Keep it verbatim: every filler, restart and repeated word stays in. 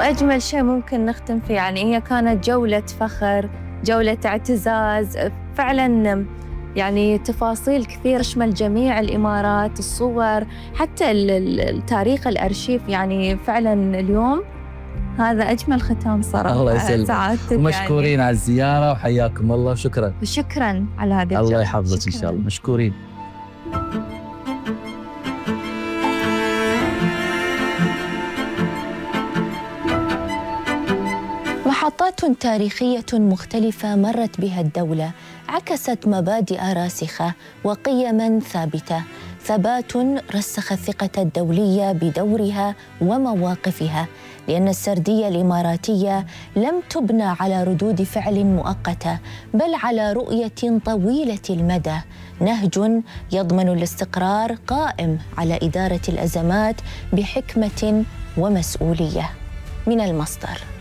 وأجمل شيء ممكن نختم فيه، يعني هي كانت جولة فخر، جولة اعتزاز فعلاً، يعني تفاصيل كثير تشمل جميع الإمارات، الصور، حتى التاريخ الأرشيف. يعني فعلاً اليوم هذا أجمل ختام صراحة. الله يسلمك، سعادتك ومشكورين يعني على الزيارة، وحياكم الله وشكراً. وشكراً على هذه الله يحفظك إن شاء الله، مشكورين. محطات تاريخية مختلفة مرت بها الدولة، عكست مبادئ راسخة وقيماً ثابتة، ثبات رسخ الثقة الدولية بدورها ومواقفها، لأن السردية الإماراتية لم تبنى على ردود فعل مؤقتة، بل على رؤية طويلة المدى، نهج يضمن الاستقرار قائم على إدارة الأزمات بحكمة ومسؤولية. من المصدر.